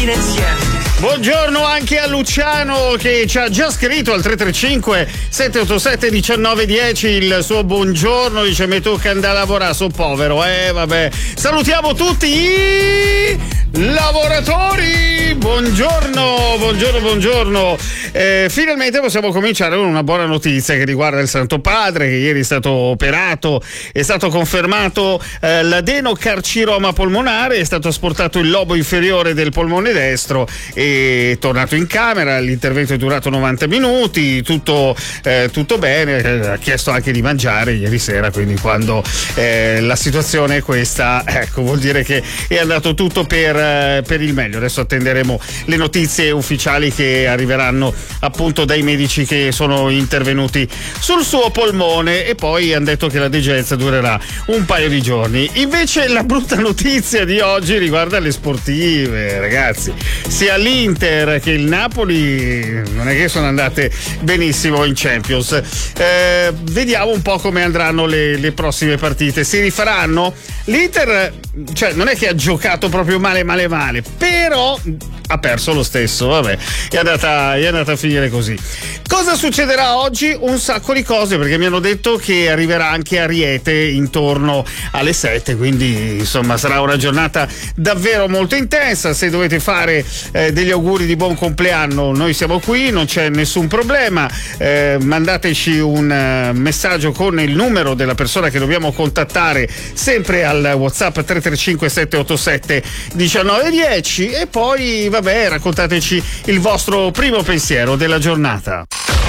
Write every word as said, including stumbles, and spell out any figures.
mattina insieme. Buongiorno anche a Luciano che ci ha già scritto al tre tre cinque sette otto sette uno nove uno zero il suo buongiorno, dice mi tocca andare a lavorare, sono povero, eh vabbè. Salutiamo tutti i lavoratori, buongiorno, buongiorno, buongiorno. Eh, finalmente possiamo cominciare con una buona notizia che riguarda il Santo Padre, che ieri è stato operato, è stato confermato eh, l'adenocarcinoma polmonare, è stato asportato il lobo inferiore del polmone destro e è tornato in camera, l'intervento è durato novanta minuti, tutto, eh, tutto bene, ha chiesto anche di mangiare ieri sera, quindi quando eh, la situazione è questa, ecco, vuol dire che è andato tutto per, eh, per il meglio. Adesso attenderemo le notizie ufficiali che arriveranno appunto dai medici che sono intervenuti sul suo polmone e poi hanno detto che la degenza durerà un paio di giorni. Invece la brutta notizia di oggi riguarda le sportive, ragazzi, sia l'Inter che il Napoli non è che sono andate benissimo in Champions. Eh, vediamo un po' come andranno le, le prossime partite, si rifaranno. L'Inter, cioè, non è che ha giocato proprio male male male, però ha perso lo stesso, vabbè, è andata, è andata a finire così. Cosa succederà oggi? Un sacco di cose, perché mi hanno detto che arriverà anche Ariete intorno alle sette, quindi insomma sarà una giornata davvero molto intensa. Se dovete fare eh, degli auguri di buon compleanno, noi siamo qui, non c'è nessun problema, eh, mandateci un uh, messaggio con il numero della persona che dobbiamo contattare sempre al WhatsApp tre tre cinque sette otto sette uno nove uno zero e poi vabbè, raccontateci il vostro primo pensiero della giornata.